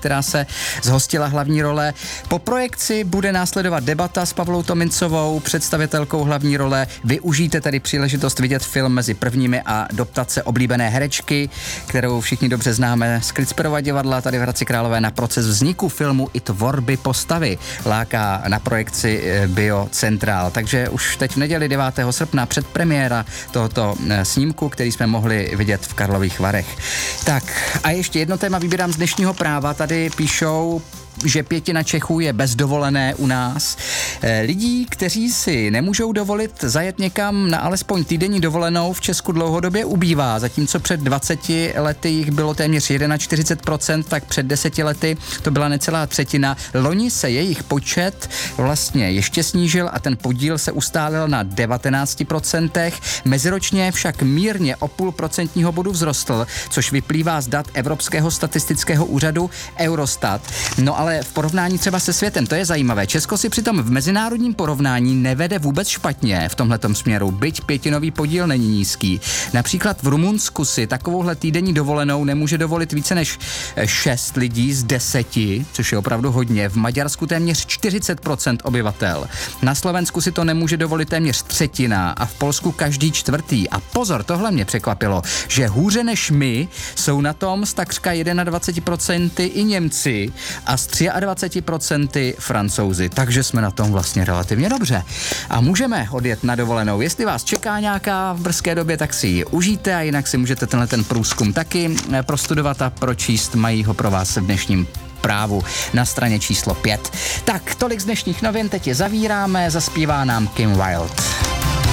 která se zhostila hlavní role. Po projekci bude následovat debata s Pavlou Tomincovou, představitelkou hlavní role. Využijte tedy příležitost vidět film mezi prvními a doptat se oblíbené herečky, kterou všichni dobře známe z Klitsperova divadla tady v Hradci Králové. Na proces vzniku filmu i tvorby postavy láká na projekci Biocentrál. Takže už teď v neděli 9. srpna předpremiéra tohoto snímku, který jsme mohli vidět v Karlových Varech. Tak a ještě jedno téma vybírám z dnešního Práva. Tady píšou, že 1/5 Čechů je bez dovolené u nás. Lidí, kteří si nemůžou dovolit zajet někam na alespoň týdenní dovolenou, v Česku dlouhodobě ubývá. Zatímco před 20 lety jich bylo téměř 41%, tak před 10 lety to byla necelá třetina. Loni se jejich počet vlastně ještě snížil a ten podíl se ustálil na 19%. Meziročně však mírně o 0,5% bodu vzrostl, což vyplývá z dat Evropského statistického úřadu Eurostat. No ale v porovnání třeba se světem, to je zajímavé. Česko si přitom v mezinárodním porovnání nevede vůbec špatně v tomhletom směru, byť 5% podíl není nízký. Například v Rumunsku si takovouhle týdenní dovolenou nemůže dovolit více než 6 lidí z 10, což je opravdu hodně. V Maďarsku téměř 40% obyvatel. Na Slovensku si to nemůže dovolit téměř třetina a v Polsku každý čtvrtý. A pozor, tohle mě překvapilo, že hůře než my jsou na tom z takřka 21% i Němci a z 23% Francouzi, takže jsme na tom vlastně relativně dobře. A můžeme odjet na dovolenou. Jestli vás čeká nějaká v brzké době, tak si ji užijte a jinak si můžete ten průzkum taky prostudovat a pročíst. Mají ho pro vás v dnešním Právu na straně číslo 5. Tak, tolik z dnešních novin, teď je zavíráme, zaspívá nám Kim Wilde.